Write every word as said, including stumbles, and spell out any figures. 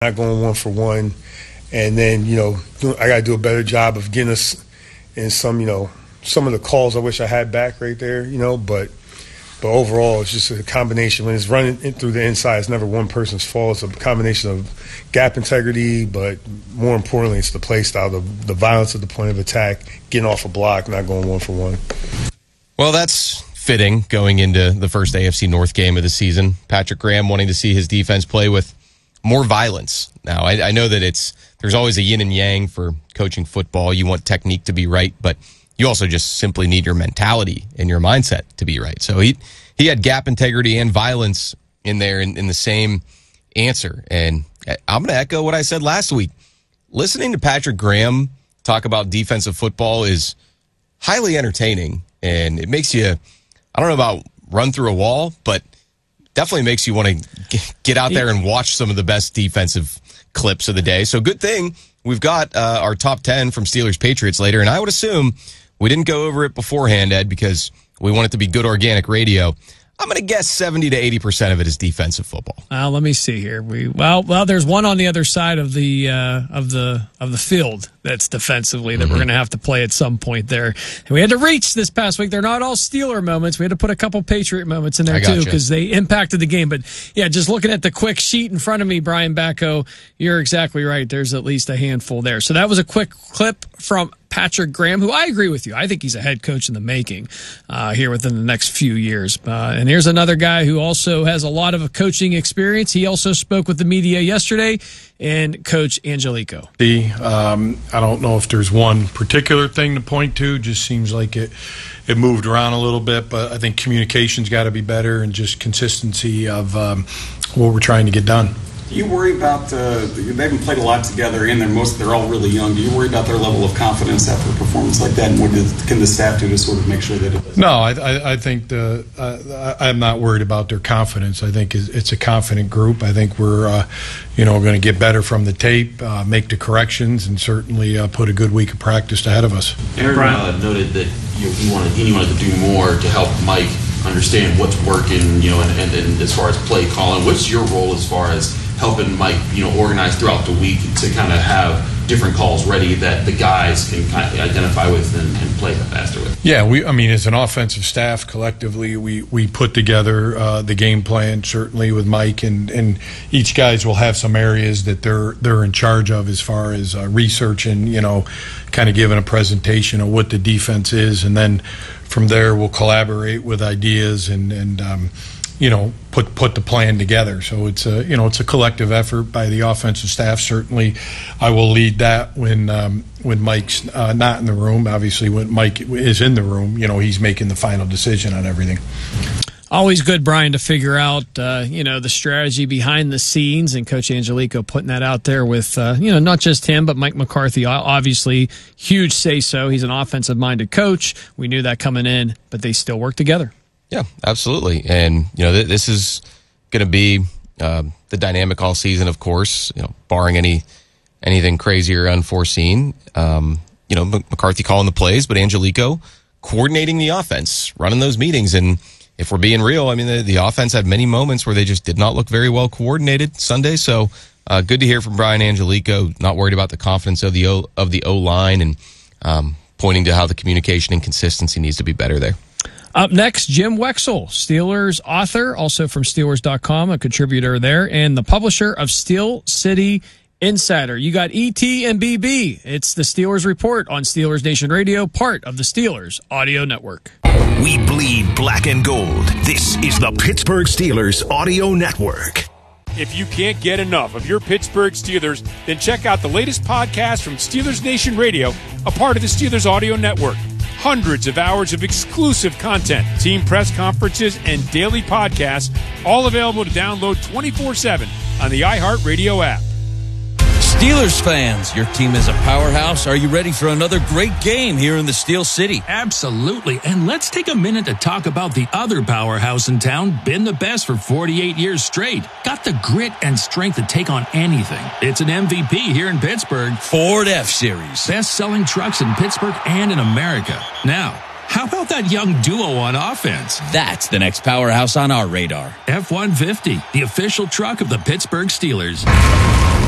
not going one for one. And then, you know, I got to do a better job of getting us in some, you know, some of the calls I wish I had back right there, you know. But but overall, it's just a combination. When it's running in through the inside, it's never one person's fault. It's a combination of gap integrity, but more importantly, it's the play style, the, the violence at the point of attack, getting off a block, not going one for one. Well, that's fitting going into the first A F C North game of the season. Patrick Graham wanting to see his defense play with more violence. Now, I, I know that it's there's always a yin and yang for coaching football. You want technique to be right, but you also just simply need your mentality and your mindset to be right. So he he had gap integrity and violence in there in, in the same answer. And I'm going to echo what I said last week. Listening to Patrick Graham talk about defensive football is highly entertaining, and it makes you, I don't know about run through a wall, but definitely makes you want to get out there and watch some of the best defensive clips of the day. So good thing we've got uh, our top ten from Steelers Patriots later, and I would assume we didn't go over it beforehand, Ed, because we want it to be good organic radio. I'm going to guess seventy to eighty percent of it is defensive football. Uh, let me see here. We well, well, there's one on the other side of the uh, of the of the field that's defensively that mm-hmm. we're going to have to play at some point there. And we had to reach this past week. They're not all Steeler moments. We had to put a couple Patriot moments in there too because they impacted the game. But yeah, just looking at the quick sheet in front of me, Brian Bacco, you're exactly right. There's at least a handful there. So that was a quick clip from Patrick Graham, who I agree with you. I think he's a head coach in the making uh, here within the next few years. Uh, and here's another guy who also has a lot of coaching experience. He also spoke with the media yesterday, and Coach Angelico. The, um, I don't know if there's one particular thing to point to. Just seems like it it moved around a little bit, but I think communication's got to be better and just consistency of um, what we're trying to get done. Do you worry about, uh, they haven't played a lot together and they're most, they're all really young. Do you worry about their level of confidence after a performance like that? And what does, can the staff do to sort of make sure that it doesn't? No, I, I, I think the, uh, I'm not worried about their confidence. I think it's a confident group. I think we're, uh, you know, going to get better from the tape, uh, make the corrections, and certainly uh, put a good week of practice ahead of us. Aaron uh, noted that you, you wanted, he wanted to do more to help Mike understand what's working, you know, and, and, and as far as play calling. What's your role as far as helping Mike, you know, organize throughout the week to kind of have different calls ready that the guys can kind of identify with and, and play faster with? Yeah, we. I mean, as an offensive staff, collectively, we, we put together uh, the game plan, certainly with Mike, and, and each guys will have some areas that they're they're in charge of as far as uh, research and, you know, kind of giving a presentation of what the defense is, and then from there we'll collaborate with ideas and and um, you know, put put the plan together. So it's a you know it's a collective effort by the offensive staff. Certainly, I will lead that when um, when Mike's uh, not in the room. Obviously, when Mike is in the room, you know, he's making the final decision on everything. Always good, Brian, to figure out, uh, you know, the strategy behind the scenes, and Coach Angelico putting that out there with, uh, you know, not just him, but Mike McCarthy, obviously, huge say-so. He's an offensive-minded coach. We knew that coming in, but they still work together. Yeah, absolutely. And, you know, th- this is going to be uh, the dynamic all season, of course, you know, barring any anything crazy or unforeseen. Um, you know, M- McCarthy calling the plays, but Angelico coordinating the offense, running those meetings. And if we're being real, I mean, the, the offense had many moments where they just did not look very well coordinated Sunday. So uh, good to hear from Brian Angelico, not worried about the confidence of the O, of the O-line, and um, pointing to how the communication and consistency needs to be better there. Up next, Jim Wexell, Steelers author, also from Steelers dot com, a contributor there, and the publisher of Steel City Insider. You got E T and B B. It's the Steelers Report on Steelers Nation Radio, part of the Steelers Audio Network. We bleed black and gold. This is the Pittsburgh Steelers Audio Network. If you can't get enough of your Pittsburgh Steelers, then check out the latest podcast from Steelers Nation Radio, a part of the Steelers Audio Network. Hundreds of hours of exclusive content, team press conferences, and daily podcasts, all available to download twenty-four seven on the iHeartRadio app. Steelers fans, your team is a powerhouse. Are you ready for another great game here in the Steel City? Absolutely. And let's take a minute to talk about the other powerhouse in town, been the best for forty-eight years straight. Got the grit and strength to take on anything. It's an M V P here in Pittsburgh. Ford F-Series. Best-selling trucks in Pittsburgh and in America. Now, how about that young duo on offense? That's the next powerhouse on our radar. F one fifty, the official truck of the Pittsburgh Steelers.